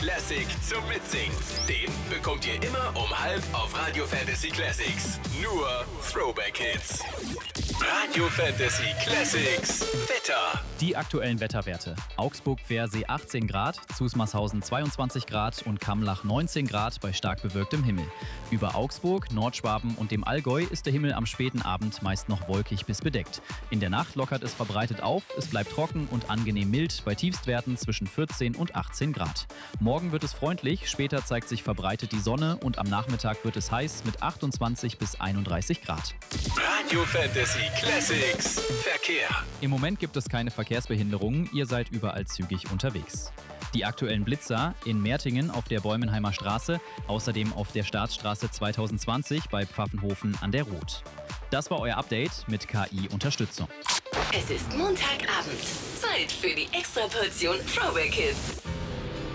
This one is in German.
Classic zum Mitsingen. Den bekommt ihr immer um 12 auf Radio Fantasy Classics. Nur Throwback Hits. Radio Fantasy Classics Wetter. Die aktuellen Wetterwerte. Augsburg-Pfersee 18 Grad, Zusmarshausen 22 Grad und Kammlach 19 Grad bei stark bewölktem Himmel. Über Augsburg, Nordschwaben und dem Allgäu ist der Himmel am späten Abend meist noch wolkig bis bedeckt. In der Nacht lockert es verbreitet auf, es bleibt trocken und angenehm mild bei Tiefstwerten zwischen 14 und 18 Grad. Morgen wird es freundlich, später zeigt sich verbreitet die Sonne und am Nachmittag wird es heiß mit 28 bis 31 Grad. Radio Fantasy Classics Verkehr. Im Moment gibt es keine Verkehrsbehinderungen, ihr seid überall zügig unterwegs. Die aktuellen Blitzer in Mertingen auf der Bäumenheimer Straße, außerdem auf der Staatsstraße 2020 bei Pfaffenhofen an der Roth. Das war euer Update mit KI-Unterstützung. Es ist Montagabend. Zeit für die Extraportion Throwback Hits.